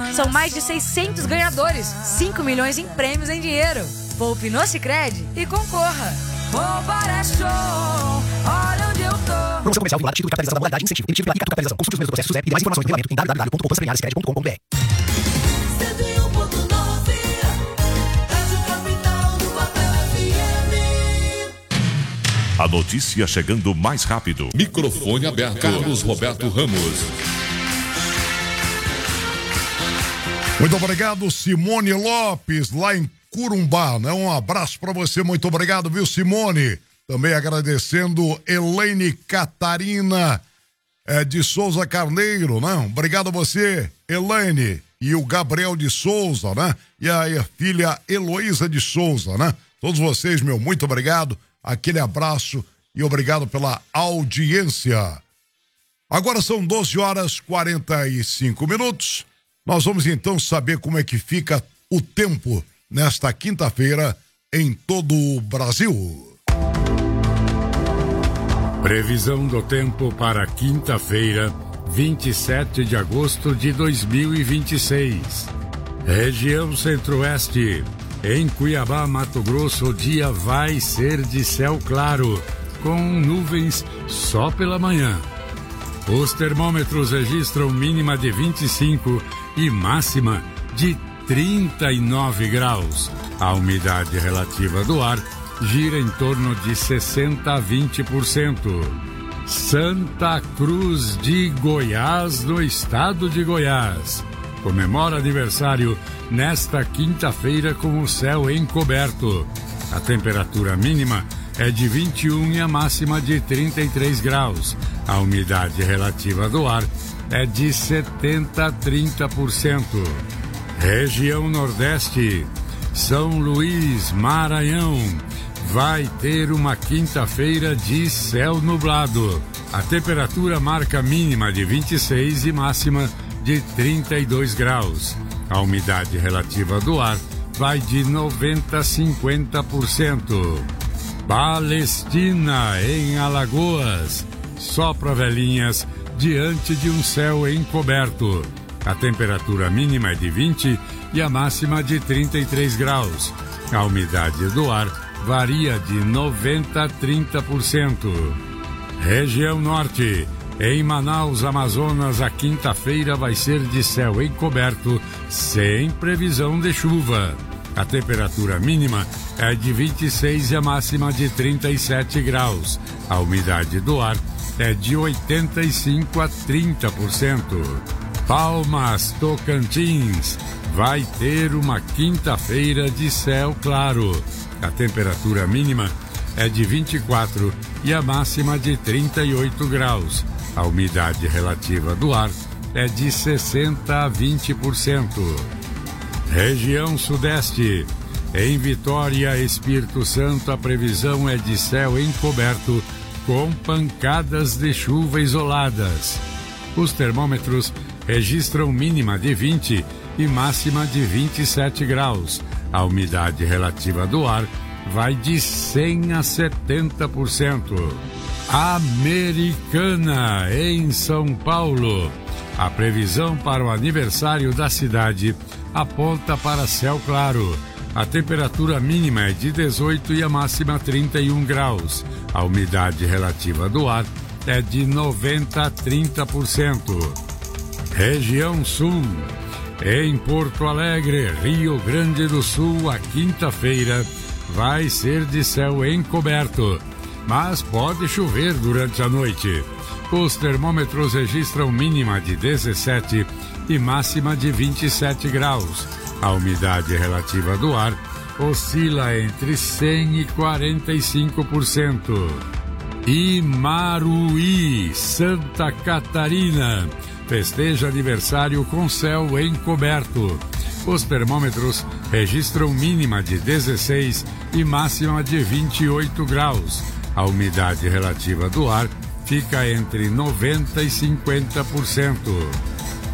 São mais de 600 ganhadores, 5 milhões em prêmios em dinheiro. Poupe no Sicredi e concorra. Poupar é show, olha onde eu tô. Promoção comercial vinculada, título de capitalização da modalidade, incentivo, emitido pela capitalização. Consulte os meios do processo SUSEP e mais informações no regulamento em www.poupançapremiadascred.com.br. A notícia chegando mais rápido. Microfone aberto. Carlos Roberto Ramos. Muito obrigado, Simone Lopes, lá em Corumbá, né? Um abraço para você, muito obrigado, viu, Simone? Também agradecendo Elaine Catarina de Souza Carneiro, né? Obrigado a você, Elaine, e o Gabriel de Souza, né? E a filha Heloísa de Souza, né? Todos vocês, meu, muito obrigado, aquele abraço e obrigado pela audiência. Agora são 12h45. Nós vamos então saber como é que fica o tempo nesta quinta-feira em todo o Brasil. Previsão do tempo para quinta-feira, 27 de agosto de 2026. Região Centro-Oeste. Em Cuiabá, Mato Grosso, o dia vai ser de céu claro, com nuvens só pela manhã. Os termômetros registram mínima de 25 e máxima de 39 graus. A umidade relativa do ar gira em torno de 60% a 20%. Santa Cruz de Goiás, no estado de Goiás, comemora aniversário nesta quinta-feira com o céu encoberto. A temperatura mínima é de 21 e a máxima de 33 graus. A umidade relativa do ar é de 70% a 30%. Região Nordeste, São Luís, Maranhão, vai ter uma quinta-feira de céu nublado. A temperatura marca mínima de 26 e máxima de 32 graus. A umidade relativa do ar vai de 90% a 50%. Palestina, em Alagoas, sopra velhinhas diante de um céu encoberto. A temperatura mínima é de 20 e a máxima de 33 graus. A umidade do ar varia de 90% a 30%. Região Norte. Em Manaus, Amazonas, a quinta-feira vai ser de céu encoberto, sem previsão de chuva. A temperatura mínima é de 26 e a máxima de 37 graus. A umidade do ar é de 85% a 30%. Palmas, Tocantins, vai ter uma quinta-feira de céu claro. A temperatura mínima é de 24 e a máxima de 38 graus. A umidade relativa do ar é de 60% a 20%. Região Sudeste. Em Vitória, Espírito Santo, a previsão é de céu encoberto com pancadas de chuva isoladas. Os termômetros registram mínima de 20 e máxima de 27 graus. A umidade relativa do ar vai de 100% a 70%. Americana, em São Paulo. A previsão para o aniversário da cidade aponta para céu claro. A temperatura mínima é de 18 e a máxima 31 graus. A umidade relativa do ar é de 90% a 30%. Região Sul. Em Porto Alegre, Rio Grande do Sul, a quinta-feira vai ser de céu encoberto, mas pode chover durante a noite. Os termômetros registram mínima de 17 e máxima de 27 graus. A umidade relativa do ar oscila entre 100% e 45%. Imaruí, Santa Catarina, festeja aniversário com céu encoberto. Os termômetros registram mínima de 16 e máxima de 28 graus. A umidade relativa do ar fica entre 90% e 50%.